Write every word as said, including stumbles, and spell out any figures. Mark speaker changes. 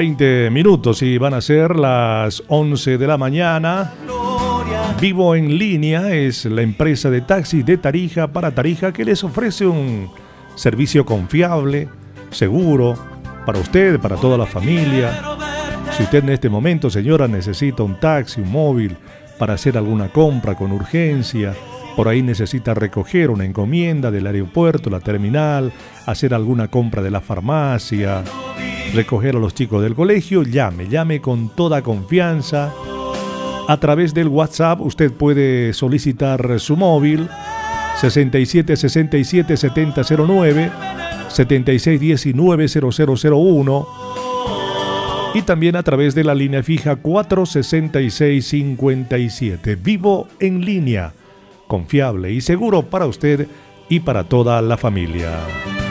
Speaker 1: veinte minutos y van a ser las once de la mañana. Vivo en Línea es la empresa de taxis de Tarija para Tarija que les ofrece un servicio confiable, seguro, para usted, para toda la familia. Si usted en este momento, señora, necesita un taxi, un móvil, para hacer alguna compra con urgencia, por ahí necesita recoger una encomienda del aeropuerto, la terminal, hacer alguna compra de la farmacia, recoger a los chicos del colegio, llame, llame con toda confianza. A través del WhatsApp usted puede solicitar su móvil sesenta y siete sesenta y siete setenta cero nueve, setenta y seis diecinueve cero cero cero uno y también a través de la línea fija cuatro sesenta y seis cincuenta y siete. Vivo en Línea, confiable y seguro para usted y para toda la familia.